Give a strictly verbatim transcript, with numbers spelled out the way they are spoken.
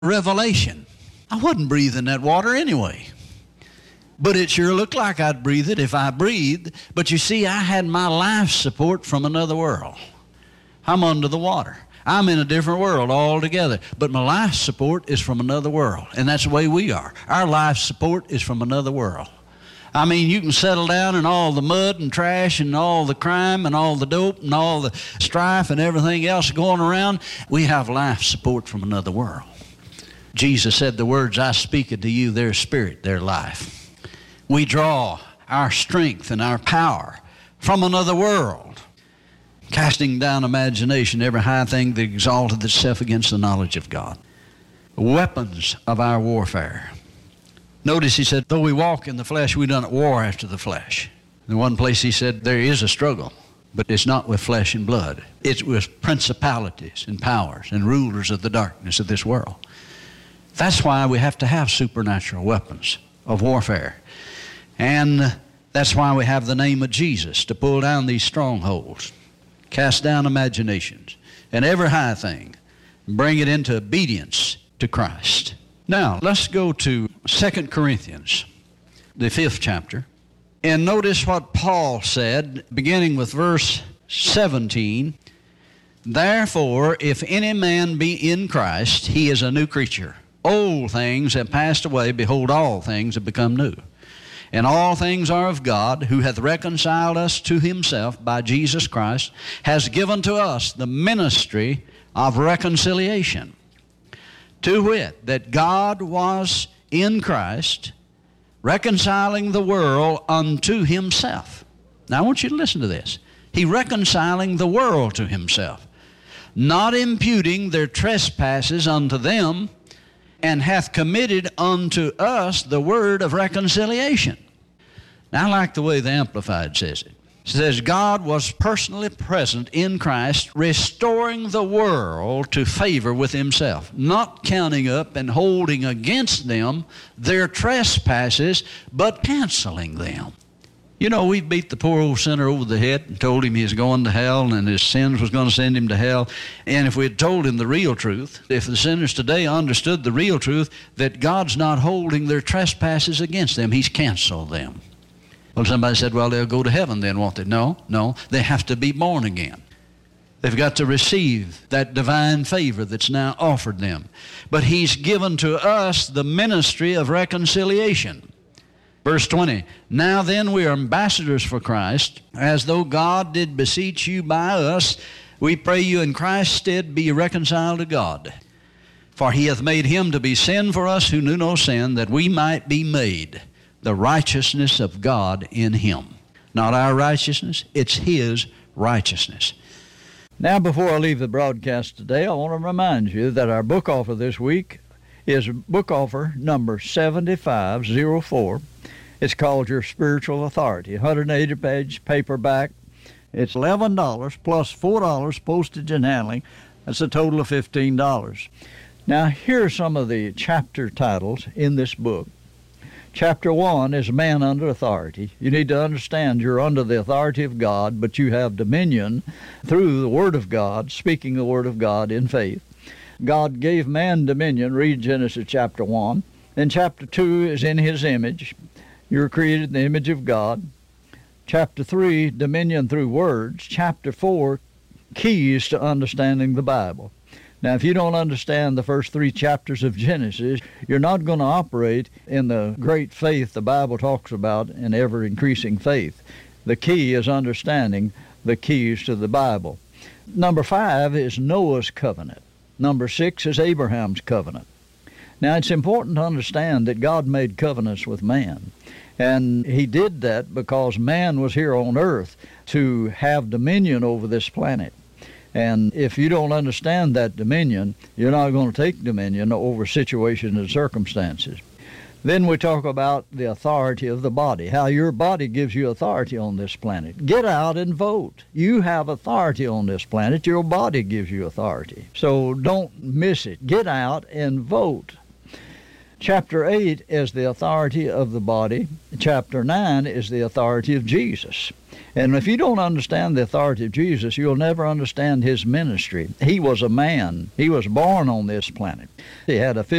revelation. I wasn't breathing that water anyway. But it sure looked like I'd breathe it if I breathed. But you see, I had my life support from another world. I'm under the water. I'm in a different world altogether. But my life support is from another world. And that's the way we are. Our life support is from another world. I mean, you can settle down in all the mud and trash and all the crime and all the dope and all the strife and everything else going around. We have life support from another world. Jesus said, the words I speak unto you, their spirit, their life. We draw our strength and our power from another world, casting down imagination, every high thing that exalteth itself against the knowledge of God. Weapons of our warfare. Notice he said, though we walk in the flesh, we don't war after the flesh. In one place he said, there is a struggle, but it's not with flesh and blood. It's with principalities and powers and rulers of the darkness of this world. That's why we have to have supernatural weapons of warfare. And that's why we have the name of Jesus to pull down these strongholds, cast down imaginations, and every high thing, and bring it into obedience to Christ. Now, let's go to Second Corinthians, the fifth chapter, and notice what Paul said, beginning with verse seventeen. Therefore, if any man be in Christ, he is a new creature. Old things have passed away, behold, all things have become new. And all things are of God, who hath reconciled us to himself by Jesus Christ, has given to us the ministry of reconciliation. To wit, that God was in Christ, reconciling the world unto himself. Now I want you to listen to this. He reconciling the world to himself, not imputing their trespasses unto them, and hath committed unto us the word of reconciliation. Now I like the way the Amplified says it. It says, God was personally present in Christ, restoring the world to favor with himself, not counting up and holding against them their trespasses, but canceling them. You know, we beat the poor old sinner over the head and told him he was going to hell and his sins was going to send him to hell. And if we had told him the real truth, if the sinners today understood the real truth, that God's not holding their trespasses against them, he's canceled them. Well, somebody said, well, they'll go to heaven then, won't they? No, no, they have to be born again. They've got to receive that divine favor that's now offered them. But he's given to us the ministry of reconciliation. Verse twenty, now then we are ambassadors for Christ, as though God did beseech you by us. We pray you in Christ's stead be reconciled to God. For he hath made him to be sin for us who knew no sin, that we might be made the righteousness of God in him. Not our righteousness, it's his righteousness. Now, before I leave the broadcast today, I want to remind you that our book offer this week is book offer number seventy-five oh four. It's called Your Spiritual Authority, one hundred eighty page paperback. It's eleven dollars plus four dollars postage and handling. That's a total of fifteen dollars. Now, here are some of the chapter titles in this book. Chapter one is Man Under Authority. You need to understand you're under the authority of God, but you have dominion through the Word of God, speaking the Word of God in faith. God gave man dominion, read Genesis chapter one. Then chapter two is in his image. You're created in the image of God. Chapter three, dominion through words. Chapter four, keys to understanding the Bible. Now, if you don't understand the first three chapters of Genesis, you're not going to operate in the great faith the Bible talks about, in ever-increasing faith. The key is understanding the keys to the Bible. Number five is Noah's covenant. Number six is Abraham's covenant. Now, it's important to understand that God made covenants with man. And he did that because man was here on earth to have dominion over this planet. And if you don't understand that dominion, you're not going to take dominion over situations and circumstances. Then we talk about the authority of the body, how your body gives you authority on this planet. Get out and vote. You have authority on this planet. Your body gives you authority. So don't miss it. Get out and vote. Chapter eight is the authority of the body. Chapter nine is the authority of Jesus. And if you don't understand the authority of Jesus, you'll never understand his ministry. He was a man. He was born on this planet. He had a